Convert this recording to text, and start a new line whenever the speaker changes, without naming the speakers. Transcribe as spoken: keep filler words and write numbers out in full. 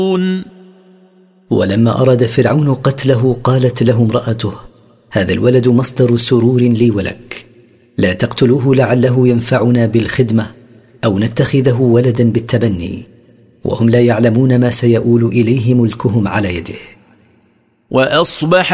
ولما أراد فرعون قتله قالت له امرأته: هذا الولد مصدر سرور لي ولك، لا تقتلوه لعله ينفعنا بالخدمة أو نتخذه ولدا بالتبني، وهم لا يعلمون ما سيؤول إليه ملكهم على يده.
وأصبح